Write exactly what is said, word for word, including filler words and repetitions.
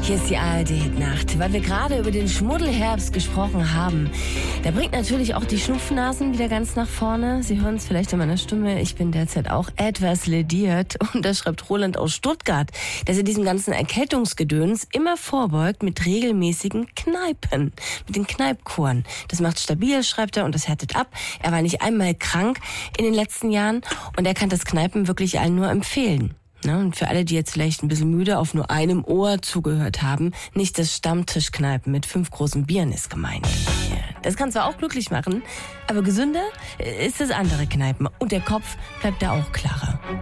Hier ist die A R D-Nacht, weil wir gerade über den Schmuddelherbst gesprochen haben. Da bringt natürlich auch die Schnupfnasen wieder ganz nach vorne. Sie hören es vielleicht in meiner Stimme, ich bin derzeit auch etwas lediert. Und da schreibt Roland aus Stuttgart, dass er diesem ganzen Erkältungsgedöns immer vorbeugt mit regelmäßigen Kneipen, mit den Kneipkuren. Das macht stabil, schreibt er, und das härtet ab. Er war nicht einmal krank in den letzten Jahren und er kann das Kneipen wirklich allen nur empfehlen. Ja, und für alle, die jetzt vielleicht ein bisschen müde auf nur einem Ohr zugehört haben, nicht das Stammtischkneipen mit fünf großen Bieren ist gemeint. Ja, das kann zwar auch glücklich machen, aber gesünder ist das andere Kneipen. Und der Kopf bleibt da auch klarer.